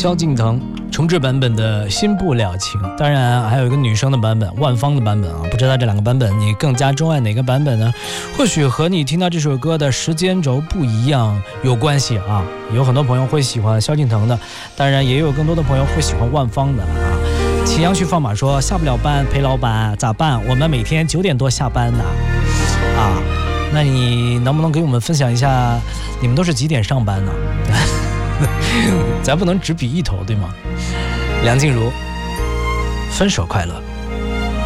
萧敬腾重制版本的《新不了情》，当然还有一个女生的版本，万芳的版本啊。不知道这两个版本你更加钟爱哪个版本呢？或许和你听到这首歌的时间轴不一样有关系啊。有很多朋友会喜欢萧敬腾的，当然也有更多的朋友会喜欢万芳的啊。祁阳去放马说下不了班陪老板咋办？我们每天9点多下班呢。啊，那你能不能给我们分享一下你们都是几点上班呢？咱不能只比一头，对吗？梁静茹，分手快乐。